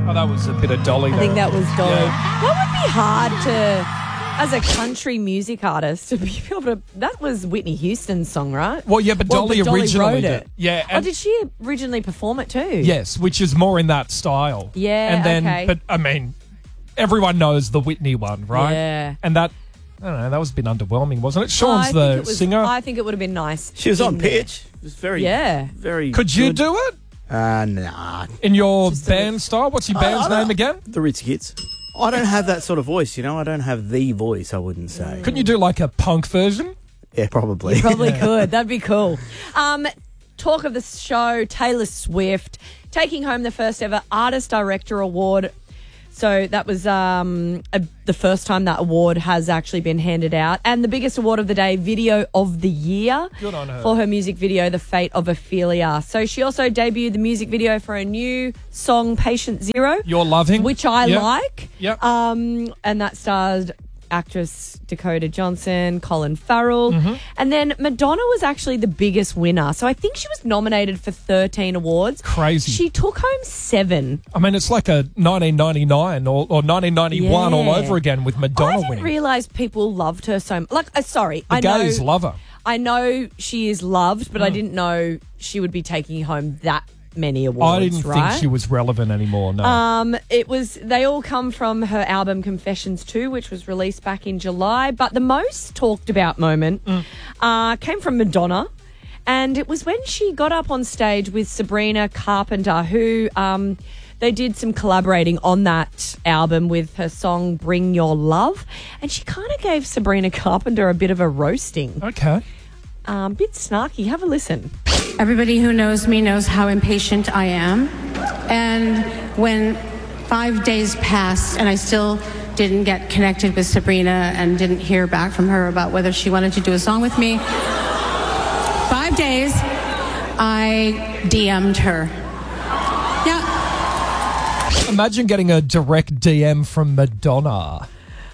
Oh, that was a bit of Dolly there. I think that was Dolly. Yeah. That would be hard to, as a country music artist, to be able to. That was Whitney Houston's song, right? Well, yeah, but Dolly originally wrote did. it. Yeah. Oh, did she originally perform it too? Yes, which is more in that style. Yeah, and then, okay. But I mean, everyone knows the Whitney one, right? Yeah. And that, I don't know, that was a bit underwhelming, wasn't it? Sean's singer. I think it would have been nice. She was on there. pitch. It was very, very. Could you do it Nah. in your band style? What's your band's name again? The Ritz Kids. I don't have that sort of voice, I don't have the voice, I wouldn't say. Couldn't you do like a punk version? Yeah, probably. You probably could. That'd be cool. Talk of the show, Taylor Swift taking home the first ever Artist Director Award. So that was the first time that award has actually been handed out. And the biggest award of the day, Video of the Year. Good on her. For her music video, The Fate of Ophelia. So she also debuted the music video for a new song, Patient Zero. You're Loving. Which I Yep. like. Yep. And that stars actress Dakota Johnson, Colin Farrell. Mm-hmm. And then Madonna was actually the biggest winner. So I think she was nominated for 13 awards. Crazy. She took home 7. I mean, it's like a 1999 or 1991 all Yeah. over again with Madonna I didn't winning. realise people loved her so much. Like, sorry, The I know. gays love her. I know she is loved, but I didn't know she would be taking home that many awards. I didn't right? think she was relevant anymore, no. They all come from her album Confessions 2, which was released back in July. But the most talked about moment came from Madonna. And it was when she got up on stage with Sabrina Carpenter, who they did some collaborating on that album with her song Bring Your Love. And she kind of gave Sabrina Carpenter a bit of a roasting. Okay. Bit snarky. Have a listen. Everybody who knows me knows how impatient I am. And when 5 days passed and I still didn't get connected with Sabrina and didn't hear back from her about whether she wanted to do a song with me, 5 days, I DM'd her. Yeah. Imagine getting a direct DM from Madonna.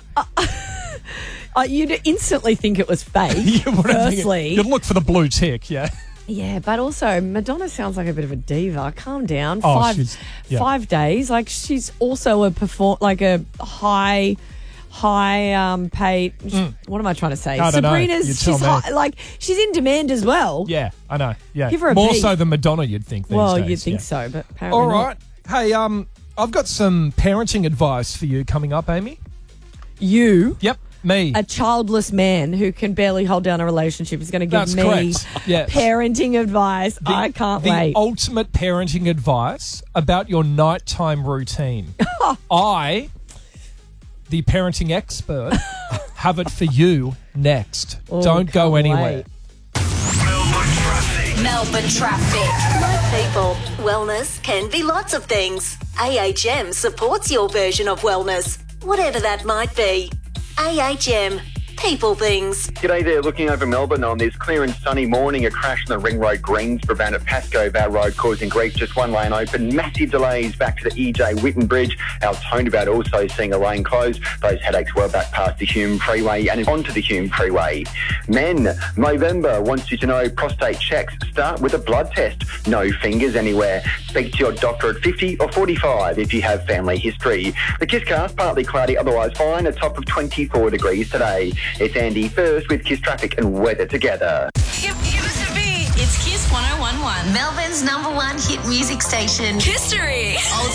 You'd instantly think it was fake, firstly. You'd look for the blue tick, yeah. Yeah, but also Madonna sounds like a bit of a diva. Calm down. Oh, 5 days. Like, she's also a high paid. What am I trying to say? I don't know. Sabrina's You tell she's me. like she's in demand as well. Yeah, I know. Yeah. Give her a More beat. so than Madonna, you'd think these days. You'd think yeah. so, but apparently All not. right. Hey, I've got some parenting advice for you coming up, Amy. You, Yep, me. a childless man who can barely hold down a relationship, is going to give That's me correct. Yes. parenting advice. I can't wait. The ultimate parenting advice about your nighttime routine. I, the parenting expert, have it for you next. Oh, Don't go can't anywhere. wait. Melbourne traffic. My people, wellness can be lots of things. AHM supports your version of wellness, whatever that might be. AHM. People things. G'day there, looking over Melbourne on this clear and sunny morning. A crash on the Ring Road Greensboro van at Pascoe Vale Road causing grief. Just one lane open. Massive delays back to the EJ Whitten Bridge. Our Toneabout also seeing a lane closed. Those headaches were back past the Hume Freeway and onto the Hume Freeway. Men, Movember wants you to know prostate checks start with a blood test. No fingers anywhere. Speak to your doctor at 50 or 45 if you have family history. The Kisscast, partly cloudy, otherwise fine. A top of 24 degrees today. It's Andy first with Kiss Traffic and weather together. Give us a beat. It's Kiss 1011. Melbourne's #1 hit music station. History. Old